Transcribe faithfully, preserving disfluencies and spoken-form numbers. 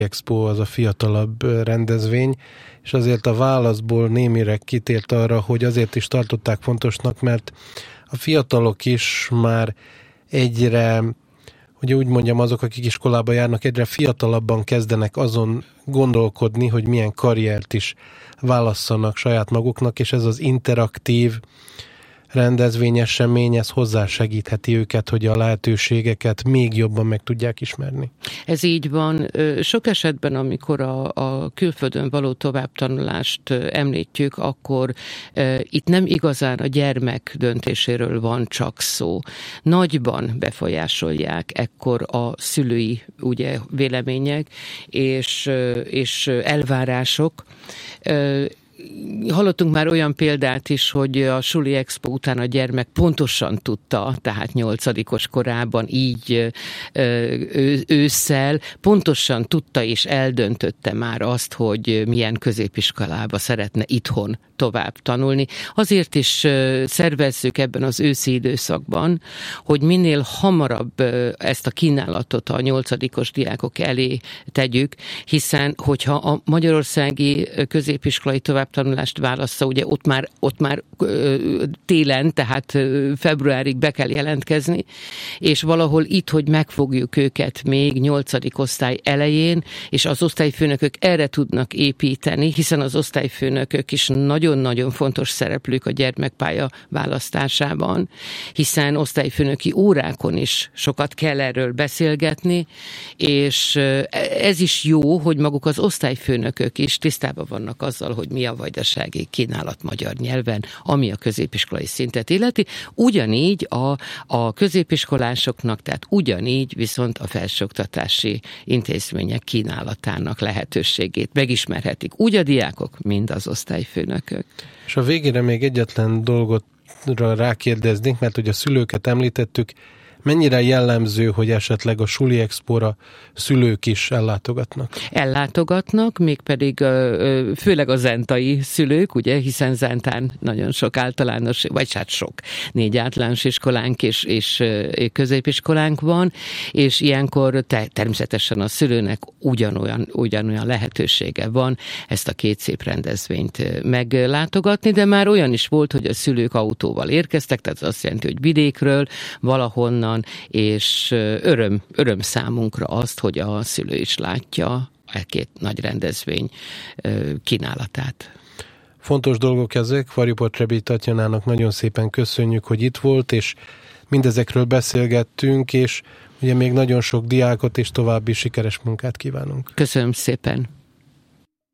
Expo az a fiatalabb rendezvény, és azért a válaszból némire kitért arra, hogy azért is tartották fontosnak, mert a fiatalok is már egyre, hogy úgy mondjam, azok, akik iskolába járnak, egyre fiatalabban kezdenek azon gondolkodni, hogy milyen karriert is válasszanak saját maguknak, és ez az interaktív rendezvényesemény, ez hozzásegítheti őket, hogy a lehetőségeket még jobban meg tudják ismerni. Ez így van. Sok esetben, amikor a, a külföldön való továbbtanulást említjük, akkor e, itt nem igazán a gyermek döntéséről van csak szó. Nagyban befolyásolják ekkor a szülői ugye, vélemények és, és elvárások. E, Hallottunk már olyan példát is, hogy a Suli Expo után a gyermek pontosan tudta, tehát nyolcadikos korában így ő, ősszel, pontosan tudta és eldöntötte már azt, hogy milyen középiskolába szeretne itthon tovább tanulni. Azért is szervezzük ebben az őszi időszakban, hogy minél hamarabb ezt a kínálatot a nyolcadikos diákok elé tegyük, hiszen hogyha a magyarországi középiskolai továbbtanulást válassza, ugye ott már, ott már télen, tehát februárig be kell jelentkezni, és valahol itt, hogy megfogjuk őket még nyolcadik osztály elején, és az osztályfőnökök erre tudnak építeni, hiszen az osztályfőnökök is nagyon-nagyon fontos szereplők a gyermekpálya választásában, hiszen osztályfőnöki órákon is sokat kell erről beszélgetni, és ez is jó, hogy maguk az osztályfőnökök is tisztában vannak azzal, hogy mi a vajdasági kínálat magyar nyelven, ami a középiskolai szintet illeti. Ugyanígy a, a középiskolásoknak, tehát ugyanígy viszont a felsőoktatási intézmények kínálatának lehetőségét megismerhetik úgy a diákok, mind az osztályfőnökök. És a végére még egyetlen dolgotra rákérdeznénk, mert hogy a szülőket említettük, mennyire jellemző, hogy esetleg a Suli Expóra szülők is ellátogatnak? Ellátogatnak, mégpedig főleg a zentai szülők, ugye, hiszen Zentán nagyon sok általános, vagy hát sok, négy általános iskolánk és, és középiskolánk van, és ilyenkor te, természetesen a szülőnek ugyanolyan, ugyanolyan lehetősége van ezt a két szép rendezvényt meglátogatni, de már olyan is volt, hogy a szülők autóval érkeztek, tehát az azt jelenti, hogy vidékről, valahonnan, és öröm, öröm számunkra azt, hogy a szülő is látja e két nagy rendezvény kínálatát. Fontos dolgok ezek. Varjuport Rebi Tatjánának nagyon szépen köszönjük, hogy itt volt, és mindezekről beszélgettünk, és ugye még nagyon sok diákot és további sikeres munkát kívánunk. Köszönöm szépen.